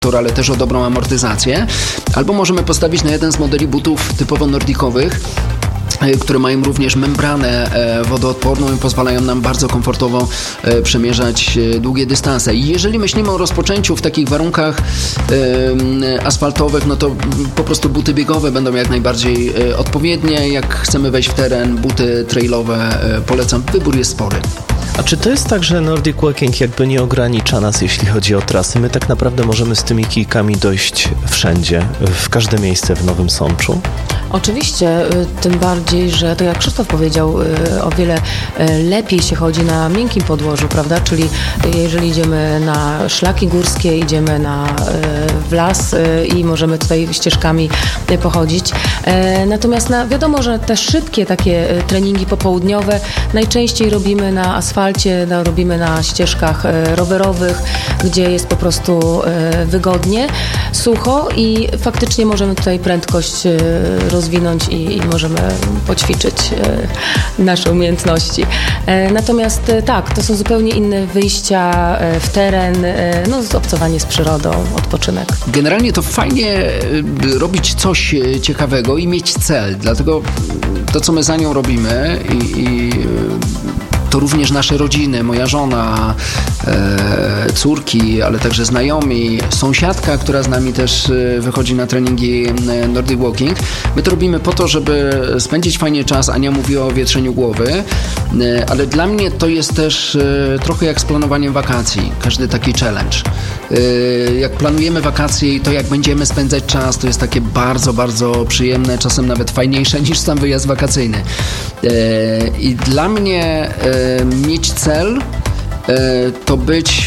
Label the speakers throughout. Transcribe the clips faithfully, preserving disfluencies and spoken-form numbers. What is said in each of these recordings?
Speaker 1: ale też o dobrą amortyzację, albo możemy postawić na jeden z modeli butów typowo nordikowych, które mają również membranę wodoodporną i pozwalają nam bardzo komfortowo przemierzać długie dystanse. I jeżeli myślimy o rozpoczęciu w takich warunkach asfaltowych, no to po prostu buty biegowe będą jak najbardziej odpowiednie. Jak chcemy wejść w teren, buty trailowe polecam. Wybór jest spory.
Speaker 2: A czy to jest tak, że Nordic Walking jakby nie ogranicza nas, jeśli chodzi o trasy? My tak naprawdę możemy z tymi kijkami dojść wszędzie, w każde miejsce w Nowym Sączu?
Speaker 3: Oczywiście, tym bardziej, że tak jak Krzysztof powiedział, o wiele lepiej się chodzi na miękkim podłożu, prawda? Czyli jeżeli idziemy na szlaki górskie, idziemy na, w las i możemy tutaj ścieżkami pochodzić. Natomiast na, wiadomo, że te szybkie takie treningi popołudniowe najczęściej robimy na asfalcie, no, robimy na ścieżkach rowerowych, gdzie jest po prostu wygodnie, sucho i faktycznie możemy tutaj prędkość rozwinąć i, i możemy poćwiczyć e, nasze umiejętności. E, natomiast e, tak, to są zupełnie inne wyjścia e, w teren, e, no obcowanie z przyrodą, odpoczynek.
Speaker 1: Generalnie to fajnie e, robić coś ciekawego i mieć cel, dlatego to, co my za nią robimy i, i to również nasze rodziny, moja żona, e, córki, ale także znajomi, sąsiadka, która z nami też wychodzi na treningi Nordic Walking. My to robimy po to, żeby spędzić fajnie czas. Ania mówiła o wietrzeniu głowy, e, ale dla mnie to jest też e, trochę jak z planowaniem wakacji. Każdy taki challenge. E, jak planujemy wakacje i to jak będziemy spędzać czas, to jest takie bardzo, bardzo przyjemne, czasem nawet fajniejsze niż sam wyjazd wakacyjny. E, I dla mnie e, mieć cel to być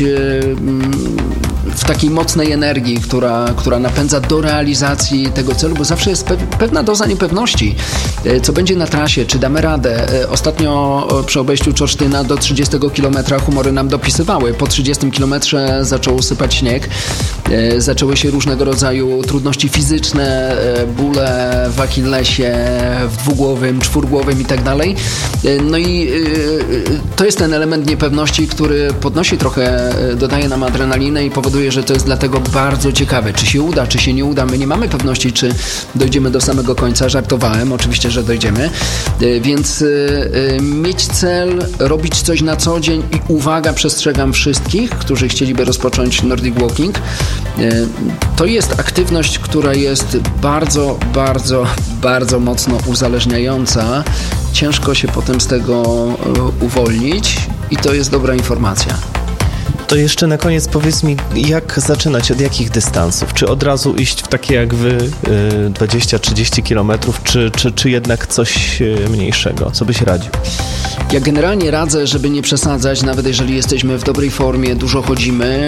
Speaker 1: w takiej mocnej energii, która, która napędza do realizacji tego celu, bo zawsze jest pewna doza niepewności, co będzie na trasie, czy damy radę. Ostatnio przy obejściu Czorsztyna do trzydziestego kilometra humory nam dopisywały. Po trzydziestym kilometrze zaczął sypać śnieg, zaczęły się różnego rodzaju trudności fizyczne, bóle w achillesie, w dwugłowym, czwórgłowym i tak dalej. No i to jest ten element niepewności, który podnosi trochę, dodaje nam adrenalinę i powoduje, że to jest dlatego bardzo ciekawe. Czy się uda, czy się nie uda. My nie mamy pewności, czy dojdziemy do samego końca. Żartowałem, oczywiście, że dojdziemy. Więc mieć cel, robić coś na co dzień i uwaga, przestrzegam wszystkich, którzy chcieliby rozpocząć Nordic Walking. To jest aktywność, która jest bardzo, bardzo, bardzo mocno uzależniająca. Ciężko się potem z tego uwolnić i to jest dobra informacja.
Speaker 2: To jeszcze na koniec powiedz mi, jak zaczynać, od jakich dystansów? Czy od razu iść w takie jak wy, dwadzieścia trzydzieści kilometrów, czy, czy, czy jednak coś mniejszego? Co byś radził?
Speaker 1: Ja generalnie radzę, żeby nie przesadzać, nawet jeżeli jesteśmy w dobrej formie, dużo chodzimy,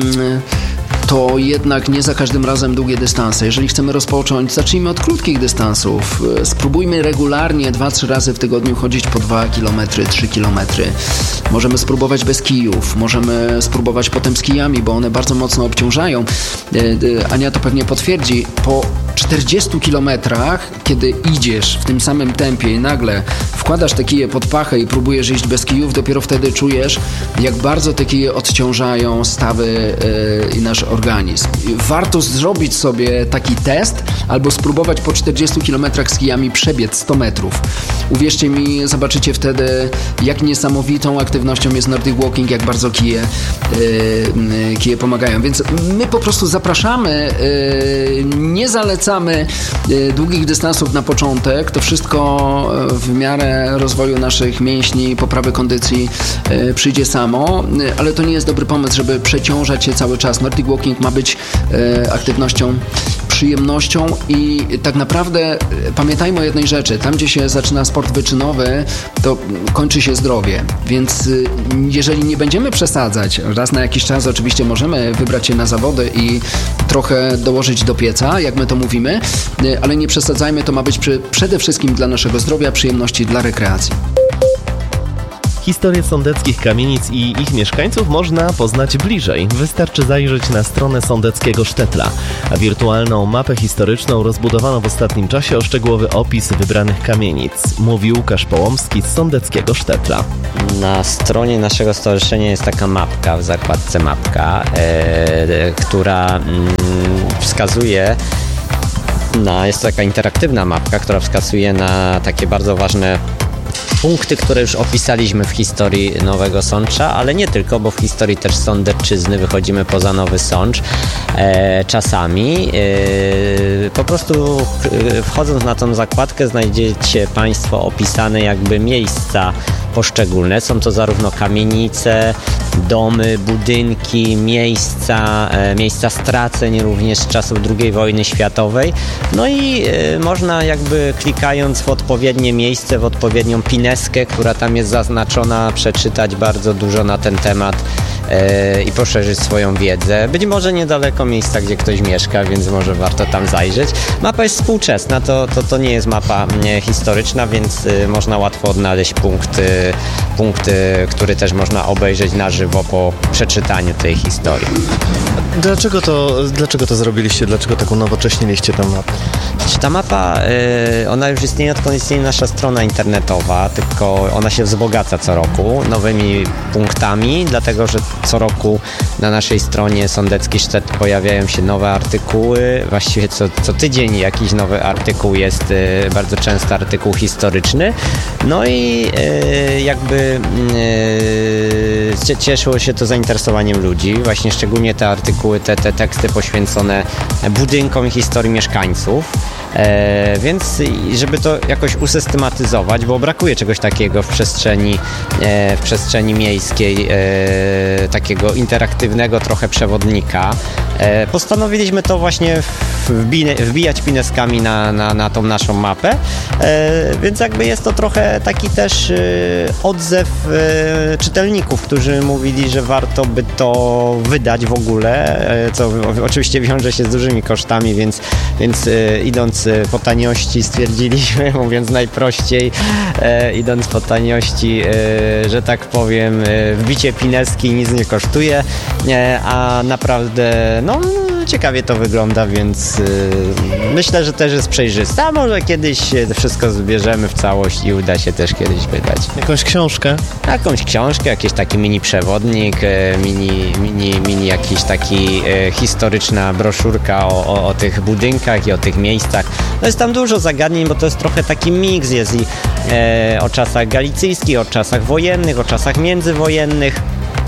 Speaker 1: to jednak nie za każdym razem długie dystanse. Jeżeli chcemy rozpocząć, zacznijmy od krótkich dystansów. Spróbujmy regularnie dwa trzy razy w tygodniu chodzić po dwa kilometry, trzy kilometry. Możemy spróbować bez kijów, możemy spróbować potem z kijami, bo one bardzo mocno obciążają. Ania to pewnie potwierdzi. Po czterdziestu kilometrach, kiedy idziesz w tym samym tempie i nagle wkładasz te kije pod pachę i próbujesz iść bez kijów, dopiero wtedy czujesz, jak bardzo te kije odciążają stawy yy, i nasz organizm. Warto zrobić sobie taki test albo spróbować po czterdziestu kilometrach z kijami przebiec sto metrów. Uwierzcie mi, zobaczycie wtedy, jak niesamowitą aktywnością jest Nordic Walking, jak bardzo kije, yy, kije pomagają. Więc my po prostu zapraszamy, yy, nie zalecamy yy, długich dystansów na początek. To wszystko w miarę rozwoju naszych mięśni, poprawy kondycji yy, przyjdzie samo, yy, ale to nie jest dobry pomysł, żeby przeciążać się cały czas. Nordic Walking ma być yy, aktywnością, przyjemnością i tak naprawdę pamiętajmy o jednej rzeczy. Tam, gdzie się zaczyna sport wyczynowy, to kończy się zdrowie. Więc jeżeli nie będziemy przesadzać, raz na jakiś czas oczywiście możemy wybrać się na zawody i trochę dołożyć do pieca, jak my to mówimy, ale nie przesadzajmy, to ma być przy, przede wszystkim dla naszego zdrowia, przyjemności, dla rekreacji.
Speaker 2: Historię sądeckich kamienic i ich mieszkańców można poznać bliżej. Wystarczy zajrzeć na stronę sądeckiego Sztetla, a wirtualną mapę historyczną rozbudowano w ostatnim czasie o szczegółowy opis wybranych kamienic, mówi Łukasz Połomski z sądeckiego Sztetla.
Speaker 4: Na stronie naszego stowarzyszenia jest taka mapka, w zakładce mapka, e, która mm, wskazuje na, jest to taka interaktywna mapka, która wskazuje na takie bardzo ważne punkty, które już opisaliśmy w historii Nowego Sącza, ale nie tylko, bo w historii też Sądecczyzny wychodzimy poza Nowy Sącz e, czasami. E, po prostu e, wchodząc na tą zakładkę znajdziecie Państwo opisane jakby miejsca poszczególne. Są to zarówno kamienice, domy, budynki, miejsca, e, miejsca straceń również z czasów drugiej wojny światowej. No i e, można jakby klikając w odpowiednie miejsce, w odpowiednią pineskę, która tam jest zaznaczona, przeczytać bardzo dużo na ten temat e, i poszerzyć swoją wiedzę. Być może niedaleko miejsca, gdzie ktoś mieszka, więc może warto tam zajrzeć. Mapa jest współczesna, to, to, to nie jest mapa nie, historyczna, więc e, można łatwo odnaleźć punkty, punkty, które też można obejrzeć na żywo po przeczytaniu tej historii.
Speaker 2: Dlaczego to, dlaczego to zrobiliście? Dlaczego tak unowocześniliście tę mapę?
Speaker 4: Ta mapa, y, ona już istnieje, odkąd istnieje nasza strona internetowa, tylko ona się wzbogaca co roku nowymi punktami, dlatego że co roku na naszej stronie Sądecki Sztetl pojawiają się nowe artykuły, właściwie co, co tydzień jakiś nowy artykuł jest, y, bardzo często artykuł historyczny. No i y, jakby y, cieszyło się to zainteresowaniem ludzi, właśnie szczególnie te artykuły, te, te teksty poświęcone budynkom i historii mieszkańców. E, więc żeby to jakoś usystematyzować, bo brakuje czegoś takiego w przestrzeni, e, w przestrzeni miejskiej, e, takiego interaktywnego trochę przewodnika, e, postanowiliśmy to właśnie wbine, wbijać pineskami na, na, na tą naszą mapę, e, więc jakby jest to trochę taki też e, odzew e, czytelników, którzy mówili, że warto by to wydać w ogóle, e, co oczywiście wiąże się z dużymi kosztami, więc, więc e, idąc po taniości stwierdziliśmy, mówiąc najprościej, e, idąc po taniości, e, że tak powiem, e, wbicie pineski nic nie kosztuje, e, a naprawdę no ciekawie to wygląda, więc e, myślę, że też jest przejrzyste, a może kiedyś wszystko zbierzemy w całość i uda się też kiedyś wydać.
Speaker 2: Jakąś książkę?
Speaker 4: Jakąś książkę, jakiś taki mini przewodnik, e, mini, mini, mini jakiś taki e, historyczna broszurka o, o, o tych budynkach i o tych miejscach. No jest tam dużo zagadnień, bo to jest trochę taki miks, jest i e, o czasach galicyjskich, o czasach wojennych, o czasach międzywojennych.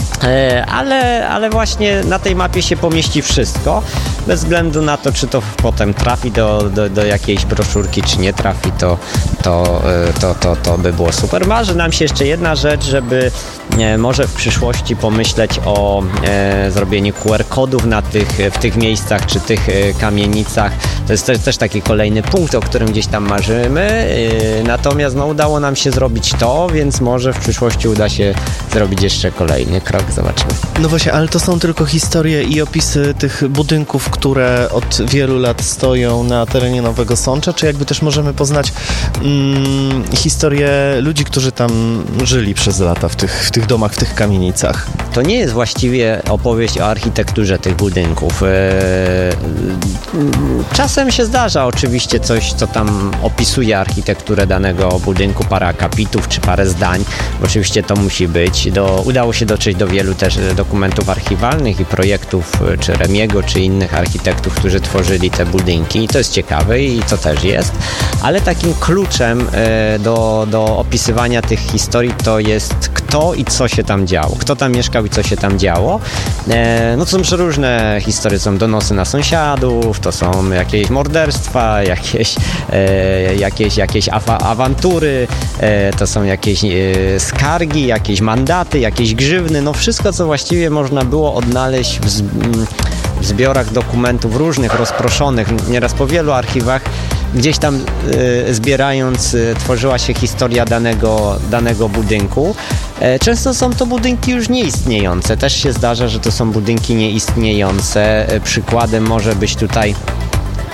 Speaker 4: Ale, ale właśnie na tej mapie się pomieści wszystko, bez względu na to, czy to potem trafi do, do, do jakiejś broszurki, czy nie trafi, to, to, to, to, to by było super. Marzy nam się jeszcze jedna rzecz, żeby e, może w przyszłości pomyśleć o e, zrobieniu Q R kodów na tych, w tych miejscach, czy tych e, kamienicach. To jest też, też taki kolejny punkt, o którym gdzieś tam marzymy. E, natomiast no, udało nam się zrobić to, więc może w przyszłości uda się zrobić jeszcze kolejny krok. Zobaczymy.
Speaker 2: No właśnie, ale to są tylko historie i opisy tych budynków, które od wielu lat stoją na terenie Nowego Sącza, czy jakby też możemy poznać mm, historię ludzi, którzy tam żyli przez lata w tych, w tych domach, w tych kamienicach?
Speaker 4: To nie jest właściwie opowieść o architekturze tych budynków. Czasem się zdarza oczywiście coś, co tam opisuje architekturę danego budynku, parę akapitów czy parę zdań. Oczywiście to musi być. Do, udało się dotrzeć do wielu też dokumentów archiwalnych i projektów czy Remiego, czy innych architektów, którzy tworzyli te budynki. I to jest ciekawe i to też jest. Ale takim kluczem do, do opisywania tych historii to jest kto i co się tam działo. Kto tam mieszkał i co się tam działo. No to są przeróżne historie. Są donosy na sąsiadów, to są jakieś morderstwa, jakieś, jakieś, jakieś awa- awantury, to są jakieś skargi, jakieś mandaty, jakieś grzywny. No wszystko, co właściwie można było odnaleźć w, z, w zbiorach dokumentów różnych, rozproszonych, nieraz po wielu archiwach, gdzieś tam y, zbierając y, tworzyła się historia danego, danego budynku. E, często są to budynki już nieistniejące. Też się zdarza, że to są budynki nieistniejące. E, przykładem może być tutaj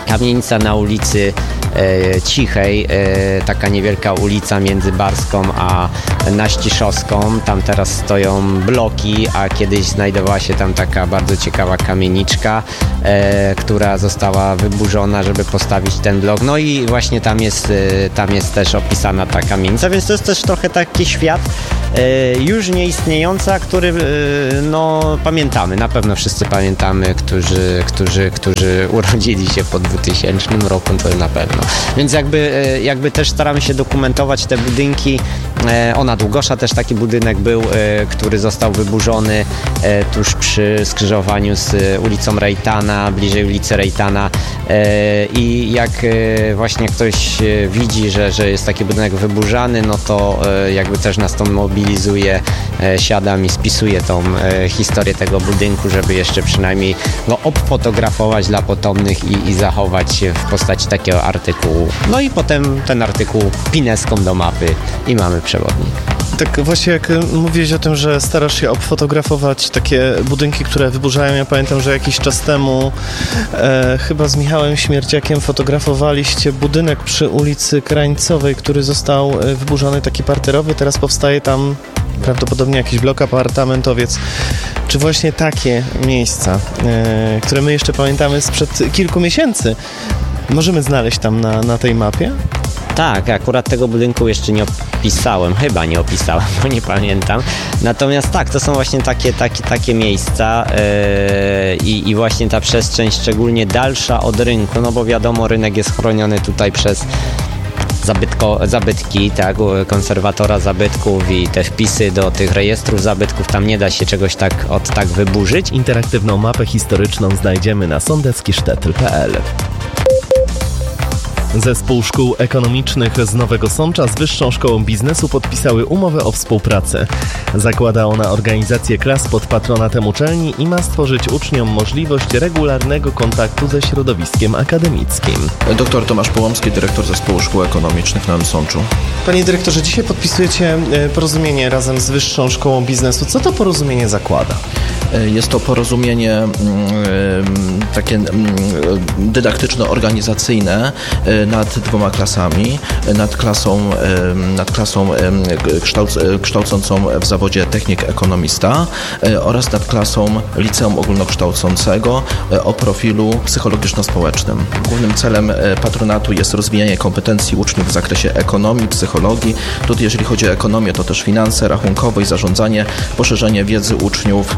Speaker 4: Kamienica na ulicy e, Cichej, e, taka niewielka ulica między Barską a Naściszowską. Tam teraz stoją bloki, a kiedyś znajdowała się tam taka bardzo ciekawa kamieniczka, e, która została wyburzona, żeby postawić ten blok. No i właśnie tam jest, e, tam jest też opisana ta kamienica, więc to jest też trochę taki świat e, już nieistniejąca, który e, no pamiętamy, na pewno wszyscy pamiętamy, którzy, którzy, którzy urodzili się po dwutysięcznym roku, to na pewno. Więc jakby, jakby też staramy się dokumentować te budynki. Ona Długosza też taki budynek był, który został wyburzony tuż przy skrzyżowaniu z ulicą Rejtana, bliżej ulicy Rejtana, i jak właśnie ktoś widzi, że, że jest taki budynek wyburzany, no to jakby też nas to mobilizuje, siadam i spisuję tą historię tego budynku, żeby jeszcze przynajmniej go obfotografować dla potomnych i, i zachować w postaci takiego artykułu. No i potem ten artykuł pineską do mapy i mamy przewodnik.
Speaker 2: Tak właśnie jak mówiłeś o tym, że starasz się obfotografować takie budynki, które wyburzają. Ja pamiętam, że jakiś czas temu e, chyba z Michałem Śmierciakiem fotografowaliście budynek przy ulicy Krańcowej, który został wyburzony, taki parterowy. Teraz powstaje tam prawdopodobnie jakiś blok apartamentowiec. Czy właśnie takie miejsca, e, które my jeszcze pamiętamy sprzed kilku miesięcy, możemy znaleźć tam na, na tej mapie?
Speaker 4: Tak, akurat tego budynku jeszcze nie opisałem, chyba nie opisałem, bo nie pamiętam. Natomiast tak, to są właśnie takie, takie, takie miejsca yy, i, i właśnie ta przestrzeń szczególnie dalsza od rynku, no bo wiadomo, rynek jest chroniony tutaj przez Zabytko, zabytki, tak, konserwatora zabytków i te wpisy do tych rejestrów zabytków, tam nie da się czegoś tak od tak wyburzyć.
Speaker 2: Interaktywną mapę historyczną znajdziemy na sądeckisztetl kropka p l. Zespół Szkół Ekonomicznych z Nowego Sącza z Wyższą Szkołą Biznesu podpisały umowę o współpracę. Zakłada ona organizację klas pod patronatem uczelni i ma stworzyć uczniom możliwość regularnego kontaktu ze środowiskiem akademickim.
Speaker 5: Doktor Tomasz Połomski, dyrektor Zespołu Szkół Ekonomicznych w Nowym Sączu.
Speaker 2: Panie dyrektorze, dzisiaj podpisujecie porozumienie razem z Wyższą Szkołą Biznesu. Co to porozumienie zakłada?
Speaker 5: Jest to porozumienie takie dydaktyczno-organizacyjne nad dwoma klasami, nad klasą, nad klasą kształcącą w zawodzie technik ekonomista oraz nad klasą liceum ogólnokształcącego o profilu psychologiczno-społecznym. Głównym celem patronatu jest rozwijanie kompetencji uczniów w zakresie ekonomii, psychologii. Tutaj jeżeli chodzi o ekonomię, to też finanse, rachunkowość, zarządzanie, poszerzenie wiedzy uczniów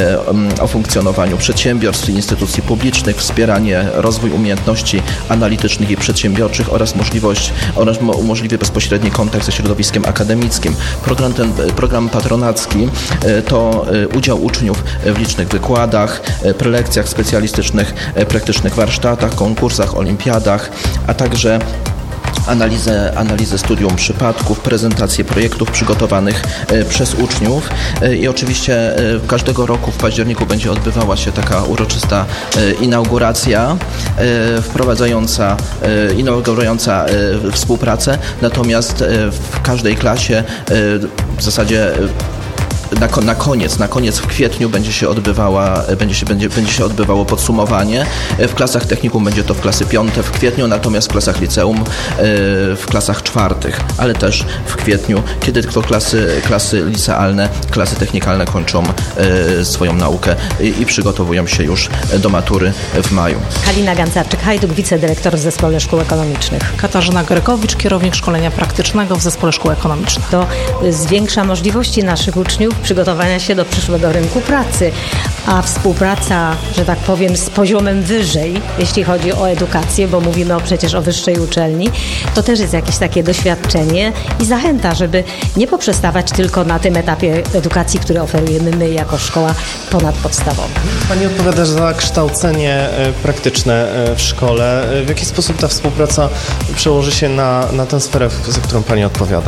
Speaker 5: o funkcjonowaniu przedsiębiorstw i instytucji publicznych, wspieranie, rozwój umiejętności analitycznych i przedsiębiorczych oraz możliwość oraz umożliwia bezpośredni kontakt ze środowiskiem akademickim. Program ten, program patronacki to udział uczniów w licznych wykładach, prelekcjach specjalistycznych, praktycznych warsztatach, konkursach, olimpiadach, a także Analizę, analizę studium przypadków, prezentację projektów przygotowanych e, przez uczniów e, i oczywiście e, każdego roku w październiku będzie odbywała się taka uroczysta e, inauguracja e, wprowadzająca, e, inaugurująca e, współpracę, natomiast e, w każdej klasie e, w zasadzie e, Na, na koniec, na koniec w kwietniu będzie się odbywała, będzie się, będzie, będzie się odbywało podsumowanie. W klasach technikum będzie to w klasy piąte w kwietniu, natomiast w klasach liceum w klasach czwartych, ale też w kwietniu, kiedy to klasy, klasy licealne, klasy technikalne kończą swoją naukę i, i przygotowują się już do matury w maju.
Speaker 6: Halina Gancarczyk-Hajduk, wicedyrektor w Zespole Szkół Ekonomicznych.
Speaker 7: Katarzyna Grekowicz, kierownik szkolenia praktycznego w Zespole Szkół Ekonomicznych.
Speaker 6: To zwiększa możliwości naszych uczniów przygotowania się do przyszłego rynku pracy, a współpraca, że tak powiem, z poziomem wyżej, jeśli chodzi o edukację, bo mówimy o, przecież o wyższej uczelni, to też jest jakieś takie doświadczenie i zachęta, żeby nie poprzestawać tylko na tym etapie edukacji, który oferujemy my jako szkoła ponadpodstawowa.
Speaker 2: Pani odpowiada za kształcenie praktyczne w szkole. W jaki sposób ta współpraca przełoży się na, na tę sferę, za którą Pani odpowiada?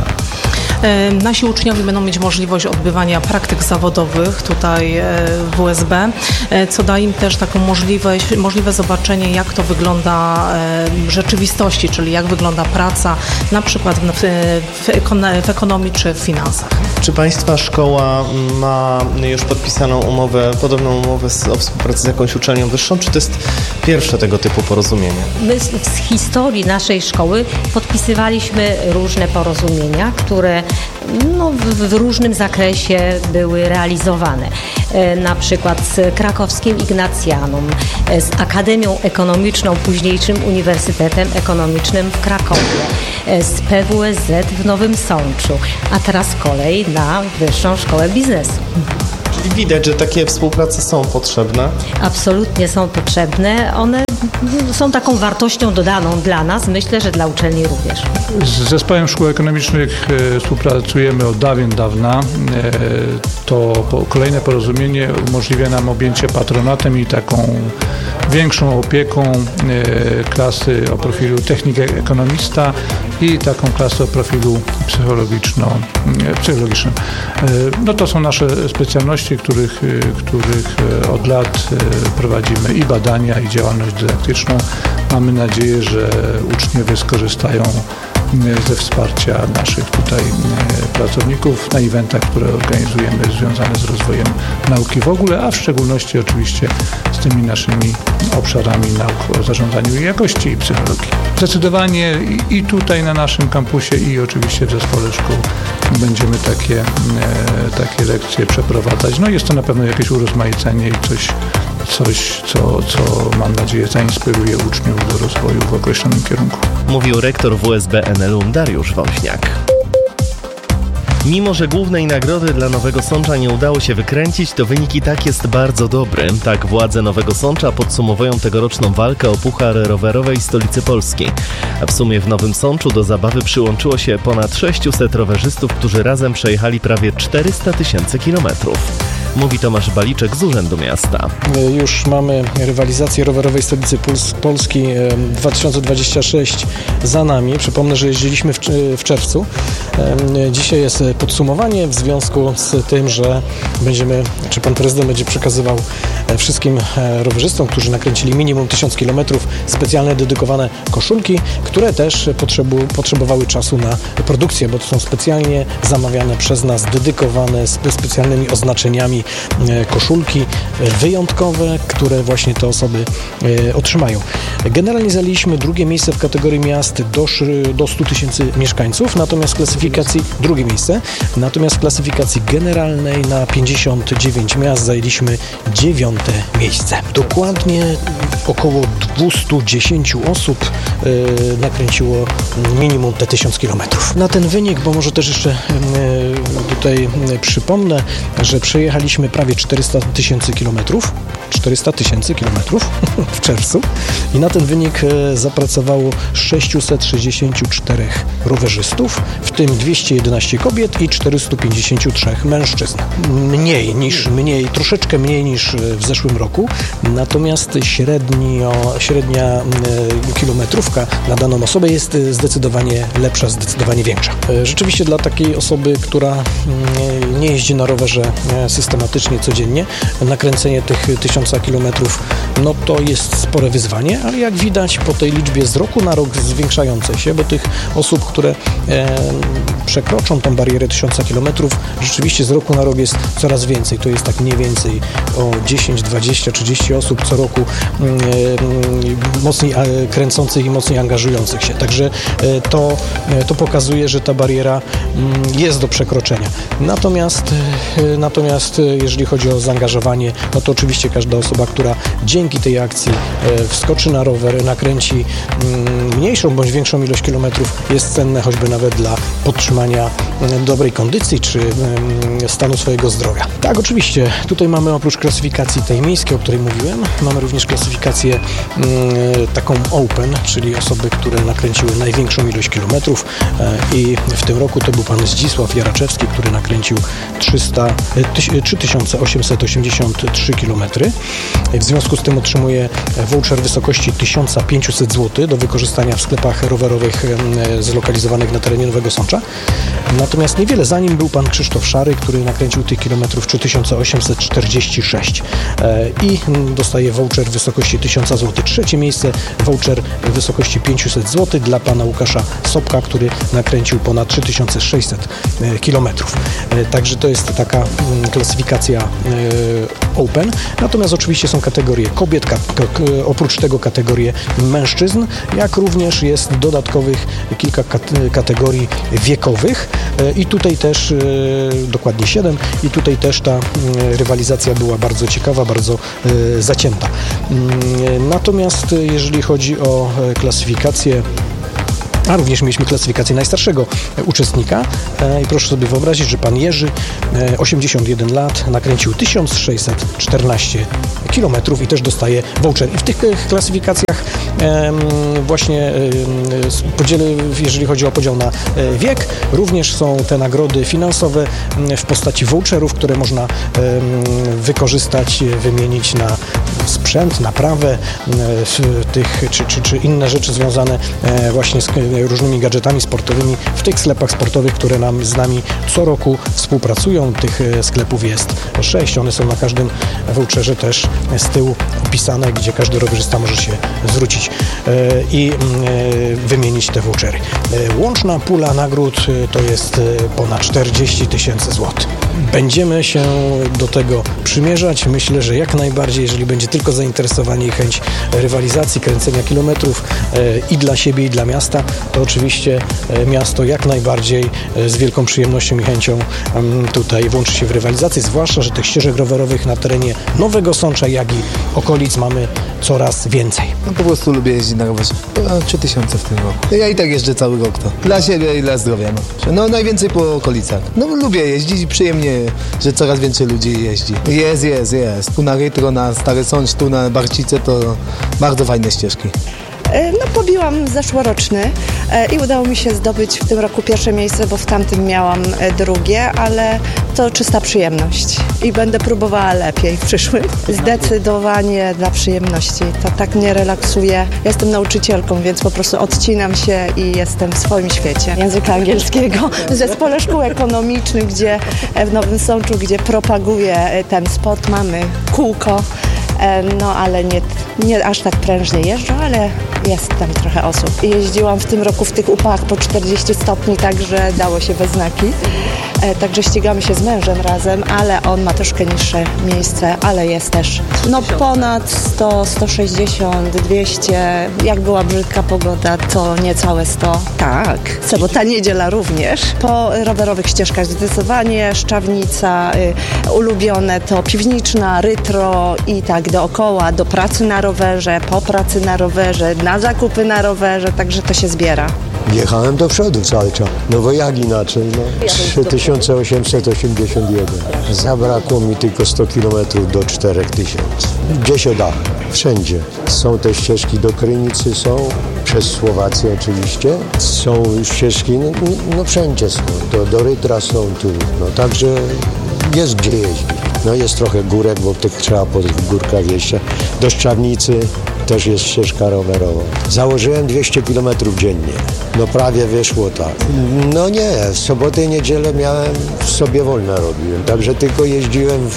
Speaker 7: Nasi uczniowie będą mieć możliwość odbywania praktyk zawodowych tutaj w W S B, co da im też taką możliwość, możliwe zobaczenie, jak to wygląda w rzeczywistości, czyli jak wygląda praca na przykład w, w, ekon- w ekonomii czy w finansach.
Speaker 2: Czy Państwa szkoła ma już podpisaną umowę, podobną umowę z, o współpracy z jakąś uczelnią wyższą, czy to jest pierwsze tego typu porozumienie?
Speaker 6: My z, z historii naszej szkoły podpisywaliśmy różne porozumienia, które no, w, w różnym zakresie były realizowane. E, na przykład z krakowskim Ignacjanum, e, z Akademią Ekonomiczną, późniejszym Uniwersytetem Ekonomicznym w Krakowie, e, z P W S Z w Nowym Sączu, a teraz kolej na Wyższą Szkołę Biznesu.
Speaker 2: Czyli widać, że takie współprace są potrzebne?
Speaker 6: Absolutnie są potrzebne. One są taką wartością dodaną dla nas, myślę, że dla uczelni również.
Speaker 8: Z Zespołem Szkół Ekonomicznych e, współpracujemy od dawien dawna. E, to po, kolejne porozumienie umożliwia nam objęcie patronatem i taką większą opieką e, klasy o profilu technik ekonomista i taką klasę o profilu psychologiczno, e, psychologicznym. E, no to są nasze specjalności, których, e, których e, od lat e, prowadzimy i badania, i działalność dydaktyczną. Mamy nadzieję, że uczniowie skorzystają ze wsparcia naszych tutaj pracowników na eventach, które organizujemy związane z rozwojem nauki w ogóle, a w szczególności oczywiście z tymi naszymi obszarami nauk o zarządzaniu i jakości i psychologii. Zdecydowanie i tutaj na naszym kampusie i oczywiście w zespole szkół będziemy takie, takie lekcje przeprowadzać. No jest to na pewno jakieś urozmaicenie i coś, coś co, co mam nadzieję zainspiruje uczniów do rozwoju w określonym kierunku.
Speaker 2: Mówił rektor W S B N L U M Dariusz Wąśniak. Mimo że głównej nagrody dla Nowego Sącza nie udało się wykręcić, to wynik i tak jest bardzo dobry. Tak władze Nowego Sącza podsumowują tegoroczną walkę o Puchar Rowerowej Stolicy Polski. A w sumie w Nowym Sączu do zabawy przyłączyło się ponad sześciuset rowerzystów, którzy razem przejechali prawie czterysta tysięcy kilometrów. Mówi Tomasz Baliczek z Urzędu Miasta.
Speaker 9: Już mamy rywalizację rowerowej Stolicy Polski dwa tysiące dwudziesty szósty za nami. Przypomnę, że jeździliśmy w, w czerwcu. Dzisiaj jest podsumowanie w związku z tym, że będziemy, czy pan prezydent będzie przekazywał wszystkim rowerzystom, którzy nakręcili minimum tysiąc kilometrów, specjalne dedykowane koszulki, które też potrzebu, potrzebowały czasu na produkcję, bo to są specjalnie zamawiane przez nas, dedykowane z specjalnymi oznaczeniami koszulki wyjątkowe, które właśnie te osoby otrzymają. Generalnie zajęliśmy drugie miejsce w kategorii miast do, do stu tysięcy mieszkańców, natomiast w klasyfikacji, drugie miejsce, natomiast w klasyfikacji generalnej na pięćdziesiąt dziewięć miast zajęliśmy dziewiąte miejsce. Dokładnie około dwieście dziesięć osób y, nakręciło minimum te tysiąc kilometrów. Na ten wynik, bo może też jeszcze y, tutaj y, przypomnę, że przejechaliśmy prawie czterysta tysięcy kilometrów, czterysta tysięcy kilometrów w czerwcu i na ten wynik y, zapracowało sześciuset sześćdziesiąt cztery rowerzystów, w tym dwieście jedenaście kobiet i czterysta pięćdziesiąt trzy mężczyzn. Mniej niż, mniej, troszeczkę mniej niż w zeszłym roku, natomiast średnio, średnia kilometrówka na daną osobę jest zdecydowanie lepsza, zdecydowanie większa. Rzeczywiście dla takiej osoby, która nie jeździ na rowerze systematycznie, codziennie, nakręcenie tych tysiąca kilometrów, no to jest spore wyzwanie, ale jak widać po tej liczbie z roku na rok zwiększającej się, bo tych osób, które e, przekroczą tą barierę tysiąca kilometrów, rzeczywiście z roku na rok jest coraz więcej. To jest tak mniej więcej o dziesięć, dwadzieścia, trzydzieści osób co roku e, e, mocniej e, kręcących i mocniej angażujących się. Także e, to, e, to pokazuje, że ta bariera m, jest do przekroczenia. Natomiast, e, natomiast e, jeżeli chodzi o zaangażowanie, no to oczywiście każda osoba, która dzięki tej akcji e, wskoczy na rower, nakręci m, mniejszą bądź większą ilość kilometrów, jest cenne choćby nawet dla podtrzymania dobrej kondycji czy stanu swojego zdrowia. Tak, oczywiście, tutaj mamy oprócz klasyfikacji tej miejskiej, o której mówiłem, mamy również klasyfikację taką open, czyli osoby, które nakręciły największą ilość kilometrów i w tym roku to był pan Zdzisław Jaraczewski, który nakręcił trzy tysiące osiemset osiemdziesiąt trzy kilometry. W związku z tym otrzymuje voucher w wysokości tysiąc pięćset złotych do wykorzystania w sklepach rowerowych zlokalizowanych na terenie Nowego Sącza. Natomiast niewiele za nim był pan Krzysztof Szary, który nakręcił tych kilometrów trzy tysiące osiemset czterdzieści sześć i dostaje voucher w wysokości tysiąc złotych. Trzecie miejsce, voucher w wysokości pięćset złotych dla pana Łukasza Sobka, który nakręcił ponad trzy tysiące sześćset kilometrów. Także to jest taka klasyfikacja Open. Natomiast oczywiście są kategorie kobiet, ka- ka- oprócz tego kategorie mężczyzn, jak również jest dodatkowych kilka kat- kategorii wiekowych i tutaj też dokładnie siedem i tutaj też ta rywalizacja była bardzo ciekawa, bardzo zacięta. Natomiast jeżeli chodzi o klasyfikację, a również mieliśmy klasyfikację najstarszego uczestnika i proszę sobie wyobrazić, że pan Jerzy, osiemdziesiąt jeden lat, nakręcił tysiąc sześćset czternaście kilometrów i też dostaje voucher. I w tych klasyfikacjach właśnie podzielę, jeżeli chodzi o podział na wiek, również są te nagrody finansowe w postaci voucherów, które można wykorzystać, wymienić na sprzęt, naprawę tych, czy, czy, czy inne rzeczy związane właśnie z różnymi gadżetami sportowymi w tych sklepach sportowych, które nam z nami co roku współpracują. Tych sklepów jest sześć. One są na każdym voucherze też z tyłu opisane, gdzie każdy rowerzysta może się zwrócić i wymienić te vouchery. Łączna pula nagród to jest ponad czterdzieści tysięcy złotych. Będziemy się do tego przymierzać. Myślę, że jak najbardziej, jeżeli będzie tylko zainteresowanie i chęć rywalizacji, kręcenia kilometrów i dla siebie, i dla miasta, to oczywiście miasto jak najbardziej z wielką przyjemnością i chęcią tutaj włączy się w rywalizację, zwłaszcza, że tych ścieżek rowerowych na terenie Nowego Sącza, jak i okolic mamy coraz więcej.
Speaker 10: No po prostu lubię jeździć na rowerze. trzy tysiące w tym roku. Ja i tak jeżdżę cały rok to. Dla siebie i dla zdrowia. No, no najwięcej po okolicach. No lubię jeździć i przyjemnie, że coraz więcej ludzi jeździ. Jest, jest, jest. Tu na Rytro, na Stary Sącz, tu na Barcice to bardzo fajne ścieżki.
Speaker 11: No pobiłam zeszłoroczny i udało mi się zdobyć w tym roku pierwsze miejsce, bo w tamtym miałam drugie, ale to czysta przyjemność i będę próbowała lepiej w przyszłym. Zdecydowanie dla przyjemności. To tak mnie relaksuje. Jestem nauczycielką, więc po prostu odcinam się i jestem w swoim świecie języka angielskiego. W Zespole Szkół Ekonomicznych, gdzie w Nowym Sączu, gdzie propaguję ten sport, mamy kółko. No ale nie, nie aż tak prężnie jeżdżę, ale jest tam trochę osób. Jeździłam w tym roku w tych upałach po czterdzieści stopni, także dało się we znaki. Także ścigamy się z mężem razem, ale on ma troszkę niższe miejsce, ale jest też no ponad sto, sto sześćdziesiąt, dwieście. Jak była brzydka pogoda, to niecałe sto. Tak, sobota, niedziela również. Po rowerowych ścieżkach zdecydowanie Szczawnica, y, ulubione to Piwniczna, Rytro i tak dookoła, do pracy na rowerze, po pracy na rowerze, na zakupy na rowerze, także to się zbiera.
Speaker 12: Jechałem do przodu cały czas, no bo jak inaczej, no. trzy tysiące osiemset osiemdziesiąt jeden. Zabrakło mi tylko sto kilometrów do cztery tysiące. Gdzie się da? Wszędzie. Są te ścieżki do Krynicy, są, przez Słowację oczywiście. Są ścieżki, no, no wszędzie są, do, do Rytra są tu, no także jest gdzie jeździć. No jest trochę górek, bo tych trzeba po tych górkach jeszcze. Do Szczawnicy też jest ścieżka rowerowa. Założyłem dwieście kilometrów dziennie. No prawie wyszło tak. No nie, w sobotę i niedzielę miałem, sobie wolne robiłem. Także tylko jeździłem w,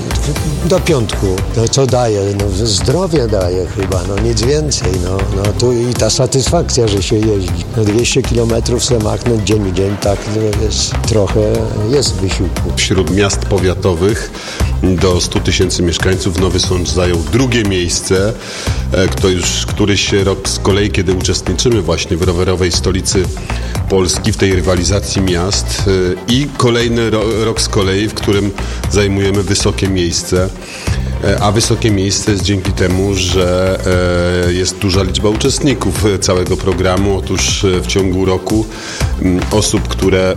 Speaker 12: w, do piątku. No co daje? No zdrowie daje chyba, no nic więcej. No, no tu i ta satysfakcja, że się jeździ. No dwieście kilometrów se machnąć dzień w dzień, tak to jest trochę, jest wysiłku.
Speaker 13: Wśród miast powiatowych do stu tysięcy mieszkańców Nowy Sącz zajął drugie miejsce. Kto już któryś rok z kolei, kiedy uczestniczymy właśnie w rowerowej stolicy Polski, w tej rywalizacji miast i kolejny ro- rok z kolei, w którym zajmujemy wysokie miejsce. A wysokie miejsce jest dzięki temu, że jest duża liczba uczestników całego programu. Otóż w ciągu roku osób, które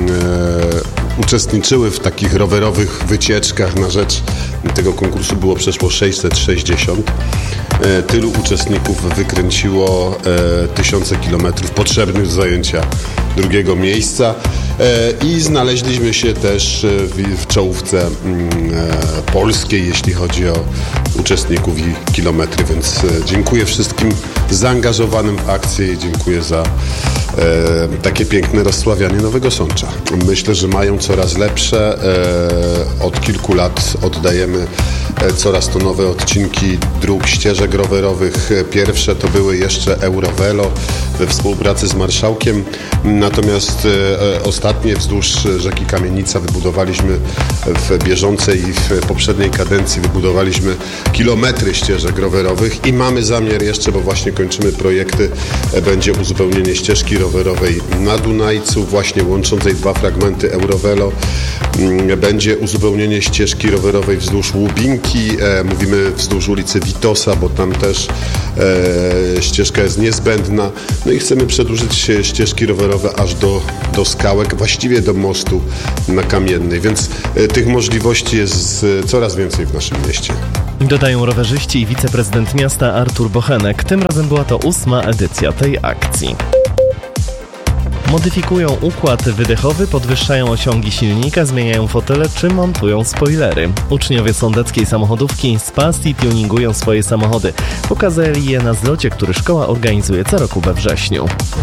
Speaker 13: uczestniczyły w takich rowerowych wycieczkach na rzecz tego konkursu było przeszło sześćset sześćdziesiąt. Tylu uczestników wykręciło tysiące kilometrów potrzebnych do zajęcia drugiego miejsca i znaleźliśmy się też w czołówce polskiej, jeśli chodzi o uczestników i kilometry, więc dziękuję wszystkim zaangażowanym w akcję i dziękuję za takie piękne rozsławianie Nowego Sącza. Myślę, że mają coraz lepsze. Od kilku lat oddajemy coraz to nowe odcinki dróg, ścieżek rowerowych. Pierwsze to były jeszcze Eurovelo we współpracy z marszałkiem, natomiast ostatnie wzdłuż rzeki Kamienica wybudowaliśmy w bieżącej i w poprzedniej kadencji wybudowaliśmy kilometry ścieżek rowerowych i mamy zamiar jeszcze, bo właśnie kończymy projekty, będzie uzupełnienie ścieżki rowerowej na Dunajcu, właśnie łączącej dwa fragmenty Eurovelo. Będzie uzupełnienie ścieżki rowerowej wzdłuż Łubinki, e, mówimy wzdłuż ulicy Witosa, bo tam też e, ścieżka jest niezbędna. No i chcemy przedłużyć ścieżki rowerowe aż do, do Skałek, właściwie do mostu na Kamiennej, więc e, tych możliwości jest e, coraz więcej w naszym mieście.
Speaker 2: Dodają rowerzyści i wiceprezydent miasta Artur Bochenek. Tym razem była to ósma edycja tej akcji. Modyfikują układ wydechowy, podwyższają osiągi silnika, zmieniają fotele czy montują spoilery. Uczniowie sądeckiej samochodówki z pasji tuningują swoje samochody. Pokazali je na zlocie, który szkoła organizuje co roku we wrześniu.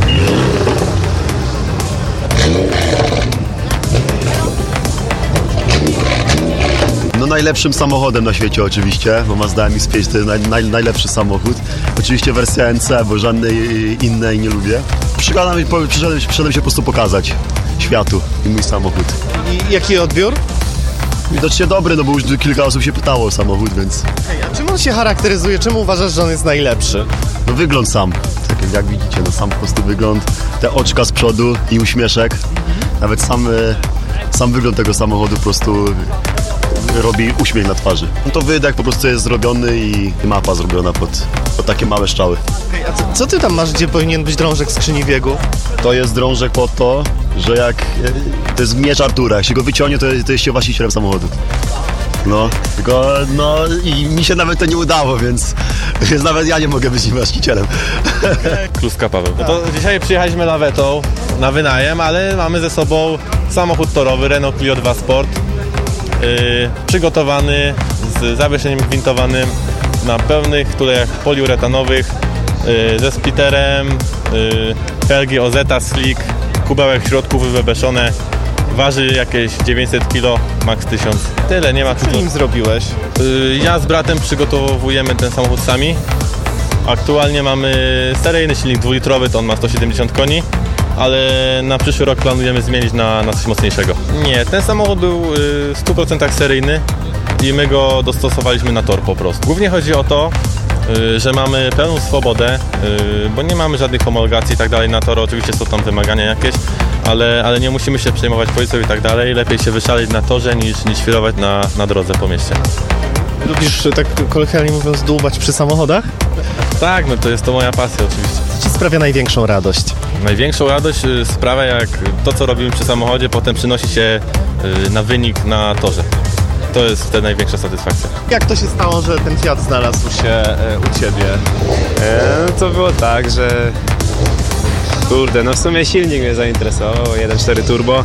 Speaker 14: No najlepszym samochodem na świecie oczywiście, bo Mazda M X pięć to jest naj, naj, najlepszy samochód. Oczywiście wersja N C, bo żadnej innej nie lubię. Przyszedłem, przyszedłem, przyszedłem się po prostu pokazać światu i mój samochód.
Speaker 2: I jaki odbiór?
Speaker 14: Widocznie dobry, no bo już kilka osób się pytało o samochód, więc...
Speaker 2: Hej, a czym on się charakteryzuje? Czemu uważasz, że on jest najlepszy?
Speaker 14: No wygląd sam. Tak jak widzicie, no sam po prostu wygląd, te oczka z przodu i uśmieszek. Nawet sam, sam wygląd tego samochodu po prostu robi uśmiech na twarzy. No to wydech po prostu jest zrobiony i mapa zrobiona pod, pod takie małe strzały.
Speaker 2: Hej, a co, co ty tam masz, gdzie powinien być drążek skrzyni biegu?
Speaker 14: To jest drążek po to, że jak... To jest miecz Artura, jak się go wyciągnie, to, to jest się właścicielem samochodu. No, tylko no i mi się nawet to nie udało, więc, więc nawet ja nie mogę być nim właścicielem.
Speaker 15: Kluska Paweł. No to dzisiaj przyjechaliśmy lawetą na wynajem, ale mamy ze sobą samochód torowy Renault Clio dwa Sport. Yy, przygotowany z zawieszeniem gwintowanym na pełnych tulejach poliuretanowych, yy, ze splitterem, yy, felgi O Z Slick, kubełek w środku wybebeszone, waży jakieś dziewięćset kilo, max tysiąc. Tyle, nie ma co.
Speaker 2: Co nim zrobiłeś?
Speaker 15: Yy, ja z bratem przygotowujemy ten samochód sami. Aktualnie mamy seryjny silnik dwulitrowy, to on ma sto siedemdziesiąt koni, ale na przyszły rok planujemy zmienić na, na coś mocniejszego. Nie, ten samochód był w stu procentach seryjny i my go dostosowaliśmy na tor po prostu. Głównie chodzi o to, że mamy pełną swobodę, bo nie mamy żadnych homologacji i tak dalej na tor. Oczywiście są tam wymagania jakieś, ale, ale nie musimy się przejmować policją i tak dalej. Lepiej się wyszaleć na torze niż, niż świrować na, na drodze po mieście.
Speaker 2: Lubisz, tak kolokwialnie mówiąc, dłubać przy samochodach?
Speaker 15: Tak, no to jest to moja pasja oczywiście.
Speaker 2: Co ci sprawia największą radość?
Speaker 15: Największą radość sprawia, jak to, co robimy przy samochodzie, potem przynosi się na wynik na torze. To jest wtedy największa satysfakcja.
Speaker 2: Jak to się stało, że ten Fiat znalazł się e, u ciebie?
Speaker 16: E, to było tak, że kurde, no w sumie silnik mnie zainteresował, jeden cztery turbo.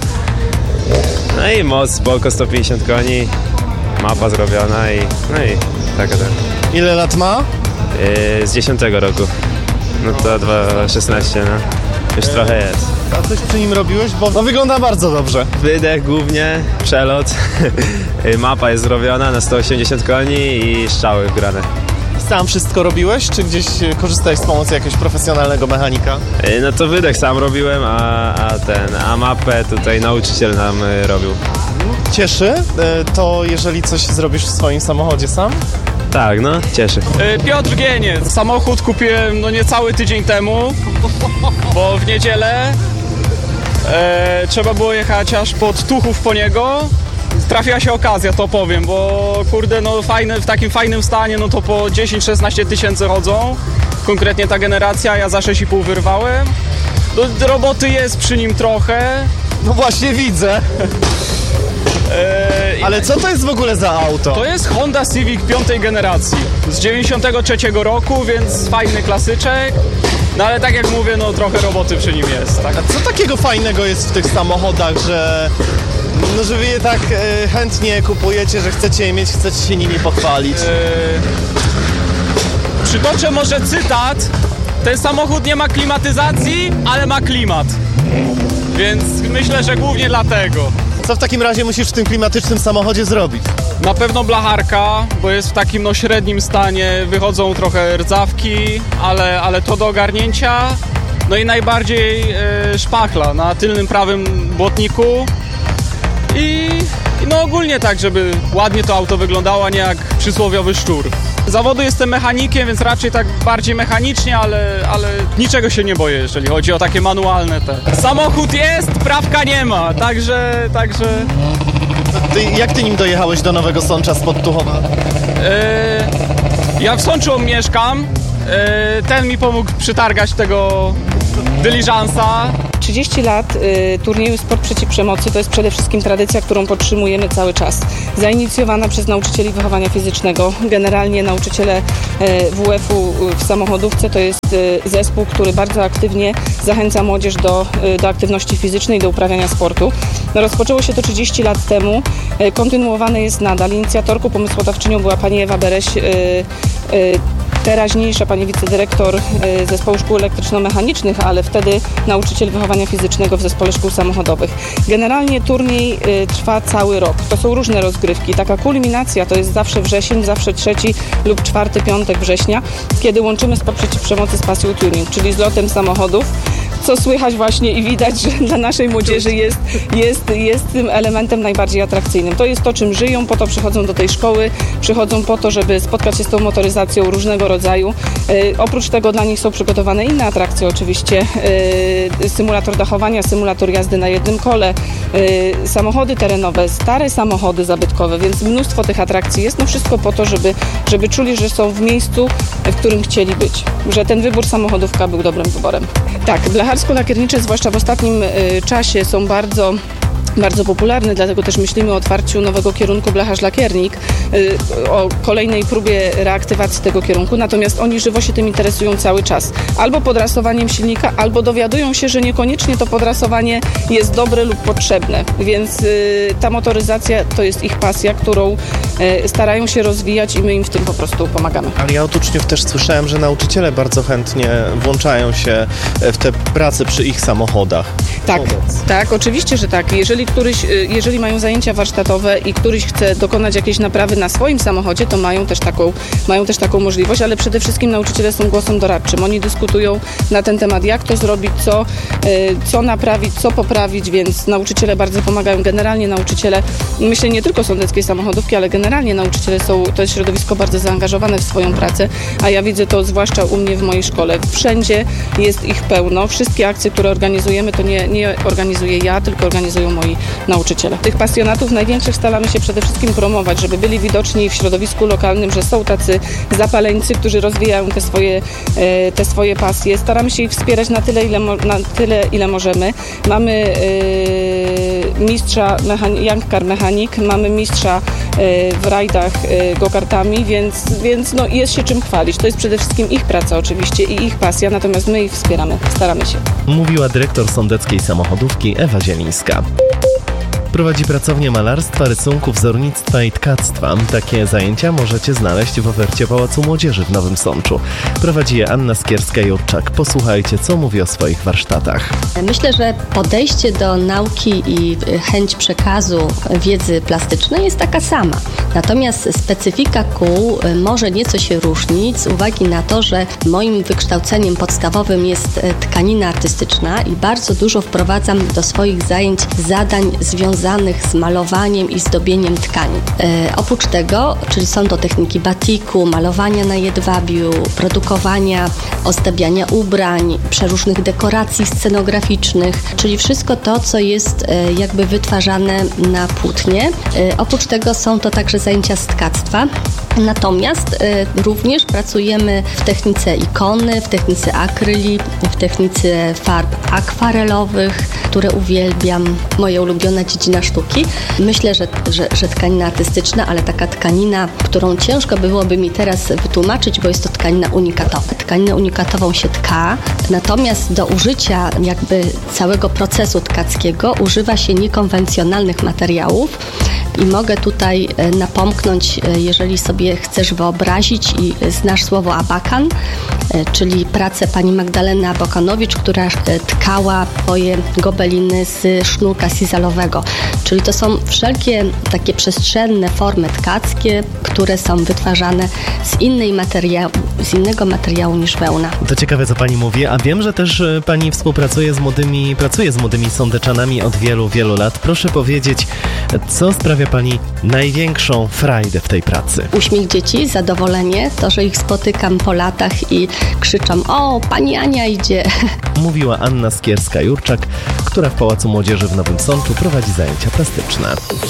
Speaker 16: No i moc spoko, sto pięćdziesiąt koni, mapa zrobiona i no i taka tak.
Speaker 2: Ile lat ma?
Speaker 16: E, z dziesiątego roku. No to dwa tysiące szesnaście, no. Już e, trochę jest.
Speaker 2: A coś przy nim robiłeś? Bo no, wygląda bardzo dobrze.
Speaker 16: Wydech głównie, przelot. Mapa jest zrobiona na sto osiemdziesiąt koni i strzały wgrane.
Speaker 2: Sam wszystko robiłeś, czy gdzieś korzystałeś z pomocy jakiegoś profesjonalnego mechanika?
Speaker 16: No to wydech sam robiłem, a, a ten, a mapę tutaj nauczyciel nam robił.
Speaker 2: Cieszy to, jeżeli coś zrobisz w swoim samochodzie sam?
Speaker 16: Tak, no, cieszy.
Speaker 17: Piotr Gieniec. Samochód kupiłem no niecały tydzień temu, bo w niedzielę e, trzeba było jechać aż pod Tuchów po niego. Trafiła się okazja, to powiem, bo kurde, no fajne, w takim fajnym stanie, no to po dziesięć szesnaście tysięcy rodzą. Konkretnie ta generacja, ja za sześć i pół wyrwałem. Do roboty jest przy nim trochę.
Speaker 2: No właśnie widzę. Eee, Ale co to jest w ogóle za auto?
Speaker 17: To jest Honda Civic piątej generacji z dziewięćdziesiątego trzeciego roku, więc fajny klasyczek. No ale tak jak mówię, no trochę roboty przy nim jest. Tak?
Speaker 2: A co takiego fajnego jest w tych samochodach, że, no, że wy je tak e, chętnie kupujecie, że chcecie je mieć, chcecie się nimi pochwalić? Eee,
Speaker 17: przytoczę może cytat ten samochód nie ma klimatyzacji, ale ma klimat. Więc myślę, że głównie dlatego.
Speaker 2: Co w takim razie musisz w tym klimatycznym samochodzie zrobić?
Speaker 17: Na pewno blacharka, bo jest w takim no średnim stanie, wychodzą trochę rdzawki, ale, ale to do ogarnięcia. No i najbardziej e, szpachla na tylnym prawym błotniku i, i no ogólnie tak, żeby ładnie to auto wyglądało, a nie jak przysłowiowy szczur. Z zawodu jestem mechanikiem, więc raczej tak bardziej mechanicznie, ale, ale niczego się nie boję, jeżeli chodzi o takie manualne te. Samochód jest, prawka nie ma, także... także...
Speaker 2: Ty, jak ty nim dojechałeś do Nowego Sącza spod Tuchowa?
Speaker 17: E, ja w Sączu mieszkam, e, ten mi pomógł przytargać tego dyliżansa.
Speaker 18: trzydzieści lat y, turnieju Sport Przeciw Przemocy to jest przede wszystkim tradycja, którą podtrzymujemy cały czas. Zainicjowana przez nauczycieli wychowania fizycznego. Generalnie nauczyciele y, W F-u w samochodówce to jest y, zespół, który bardzo aktywnie zachęca młodzież do, y, do aktywności fizycznej, do uprawiania sportu. No, rozpoczęło się to trzydzieści lat temu, y, kontynuowane jest nadal. Inicjatorką, pomysłodawczynią była pani Ewa Bereś, y, y, teraźniejsza pani wicedyrektor y, Zespołu Szkół Elektryczno-Mechanicznych, ale wtedy nauczyciel wychowania fizycznego w Zespole Szkół Samochodowych. Generalnie turniej y, trwa cały rok. To są różne rozgrywki. Taka kulminacja to jest zawsze wrzesień, zawsze trzeci lub czwarty piątek września, kiedy łączymy Sport Przeciw Przemocy z pasją tuning, czyli z lotem samochodów, co słychać właśnie i widać, że dla naszej młodzieży jest, jest, jest tym elementem najbardziej atrakcyjnym. To jest to, czym żyją, po to przychodzą do tej szkoły, przychodzą po to, żeby spotkać się z tą motoryzacją różnego rodzaju. Yy, oprócz tego dla nich są przygotowane inne atrakcje oczywiście. Yy, symulator dachowania, symulator jazdy na jednym kole, yy, samochody terenowe, stare samochody zabytkowe, więc mnóstwo tych atrakcji jest. No wszystko po to, żeby, żeby czuli, że są w miejscu, w którym chcieli być. Że ten wybór samochodówka był dobrym wyborem. Tak, blacharsko-lakiernicze, zwłaszcza w ostatnim y, czasie, są bardzo bardzo popularny, dlatego też myślimy o otwarciu nowego kierunku blacharz-lakiernik, y, o kolejnej próbie reaktywacji tego kierunku, natomiast oni żywo się tym interesują cały czas. Albo podrasowaniem silnika, albo dowiadują się, że niekoniecznie to podrasowanie jest dobre lub potrzebne, więc y, ta motoryzacja to jest ich pasja, którą y, starają się rozwijać i my im w tym po prostu pomagamy.
Speaker 2: Ale ja od uczniów też słyszałem, że nauczyciele bardzo chętnie włączają się w te prace przy ich samochodach.
Speaker 18: Tak, tak, oczywiście, że tak. Jeżeli któryś, jeżeli mają zajęcia warsztatowe i któryś chce dokonać jakiejś naprawy na swoim samochodzie, to mają też taką, mają też taką możliwość, ale przede wszystkim nauczyciele są głosem doradczym. Oni dyskutują na ten temat, jak to zrobić, co, co naprawić, co poprawić, więc nauczyciele bardzo pomagają. Generalnie nauczyciele, myślę nie tylko sądeckiej samochodówki, ale generalnie nauczyciele są, to jest środowisko bardzo zaangażowane w swoją pracę, a ja widzę to zwłaszcza u mnie w mojej szkole. Wszędzie jest ich pełno. Wszystkie akcje, które organizujemy, to nie, nie organizuję ja, tylko organizują moi nauczyciele. Tych pasjonatów największych staramy się przede wszystkim promować, żeby byli widoczni w środowisku lokalnym, że są tacy zapaleńcy, którzy rozwijają te swoje, te swoje pasje. Staramy się ich wspierać na tyle, ile, na tyle, ile możemy. Mamy yy, mistrza mechani- Young Car Mechanic, mamy mistrza yy, w rajdach yy, go-kartami, więc, więc no, jest się czym chwalić. To jest przede wszystkim ich praca oczywiście i ich pasja, natomiast my ich wspieramy, staramy się.
Speaker 2: Mówiła dyrektor sądeckiej samochodówki Ewa Zielińska. Prowadzi pracownię malarstwa, rysunku, wzornictwa i tkactwa. Takie zajęcia możecie znaleźć w ofercie Pałacu Młodzieży w Nowym Sączu. Prowadzi je Anna Skierska-Jurczak. Posłuchajcie, co mówi o swoich warsztatach.
Speaker 19: Myślę, że podejście do nauki i chęć przekazu wiedzy plastycznej jest taka sama. Natomiast specyfika kół może nieco się różnić z uwagi na to, że moim wykształceniem podstawowym jest tkanina artystyczna i bardzo dużo wprowadzam do swoich zajęć zadań związanych z malowaniem i zdobieniem tkanin. E, oprócz tego, czyli są to techniki batiku, malowania na jedwabiu, produkowania, ozdabiania ubrań, przeróżnych dekoracji scenograficznych, czyli wszystko to, co jest e, jakby wytwarzane na płótnie. E, oprócz tego są to także zajęcia z tkactwa. Natomiast e, również pracujemy w technice ikony, w technice akryli, w technice farb akwarelowych, które uwielbiam. Moja ulubiona dziedzina sztuki. Myślę, że, że, że tkanina artystyczna, ale taka tkanina, którą ciężko byłoby mi teraz wytłumaczyć, bo jest to tkanina unikatowa. Tkaninę unikatową się tka, natomiast do użycia jakby całego procesu tkackiego używa się niekonwencjonalnych materiałów i mogę tutaj napomknąć, jeżeli sobie chcesz wyobrazić i znasz słowo abakan, czyli pracę pani Magdaleny Abokanowicz, która tkała twoje gobeliny z sznurka sizalowego. Czyli to są wszelkie takie przestrzenne formy tkackie, które są wytwarzane z, innej materiału, z innego materiału niż wełna.
Speaker 2: To ciekawe, co pani mówi, a wiem, że też pani współpracuje z młodymi, pracuje z młodymi sądeczanami od wielu, wielu lat. Proszę powiedzieć, co sprawia pani największą frajdę w tej pracy?
Speaker 19: Uśmiech dzieci, zadowolenie, to, że ich spotykam po latach i krzyczą: o, pani Ania idzie.
Speaker 2: Mówiła Anna Skierska-Jurczak, która w Pałacu Młodzieży w Nowym Sączu prowadzi zajęcia plastyczne.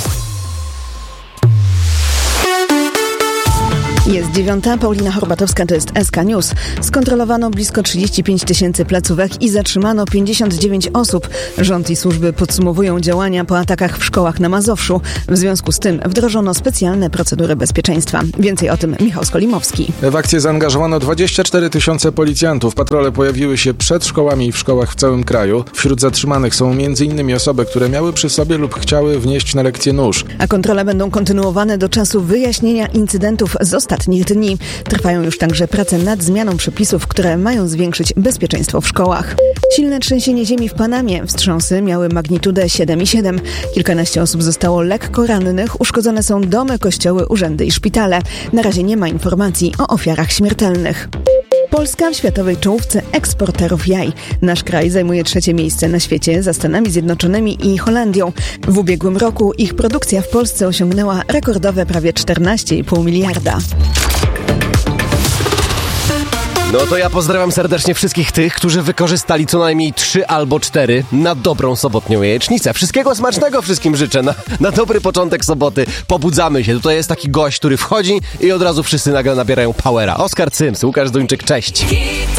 Speaker 20: Jest dziewiąta, Paulina Horbatowska, to jest S K News. Skontrolowano blisko trzydzieści pięć tysięcy placówek i zatrzymano pięćdziesiąt dziewięć osób. Rząd i służby podsumowują działania po atakach w szkołach na Mazowszu. W związku z tym wdrożono specjalne procedury bezpieczeństwa. Więcej o tym Michał Skolimowski.
Speaker 21: W akcję zaangażowano dwadzieścia cztery tysiące policjantów. Patrole pojawiły się przed szkołami i w szkołach w całym kraju. Wśród zatrzymanych są między innymi osoby, które miały przy sobie lub chciały wnieść na lekcję nóż.
Speaker 20: A kontrole będą kontynuowane do czasu wyjaśnienia incydentów z ostatnich dni. Trwają już także prace nad zmianą przepisów, które mają zwiększyć bezpieczeństwo w szkołach. Silne trzęsienie ziemi w Panamie. Wstrząsy miały magnitudę siedem i siedem. Kilkanaście osób zostało lekko rannych. Uszkodzone są domy, kościoły, urzędy i szpitale. Na razie nie ma informacji o ofiarach śmiertelnych. Polska w światowej czołówce eksporterów jaj. Nasz kraj zajmuje trzecie miejsce na świecie za Stanami Zjednoczonymi i Holandią. W ubiegłym roku ich produkcja w Polsce osiągnęła rekordowe prawie czternaście i pół miliarda.
Speaker 22: No to ja pozdrawiam serdecznie wszystkich tych, którzy wykorzystali co najmniej trzy albo cztery na dobrą sobotnią jajecznicę. Wszystkiego smacznego wszystkim życzę na, na dobry początek soboty. Pobudzamy się. Tutaj jest taki gość, który wchodzi i od razu wszyscy nagle nabierają powera. Oskar Cyms, Łukasz Duńczyk, cześć.